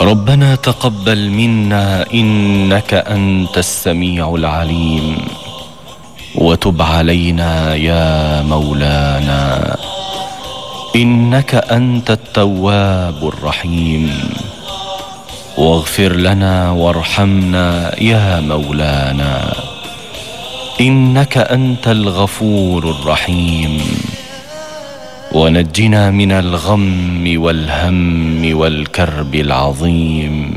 ربنا تقبل منا إنك أنت السميع العليم، وتب علينا يا مولانا إنك أنت التواب الرحيم، واغفر لنا وارحمنا يا مولانا إنك أنت الغفور الرحيم، ونجنا من الغم والهم والكرب العظيم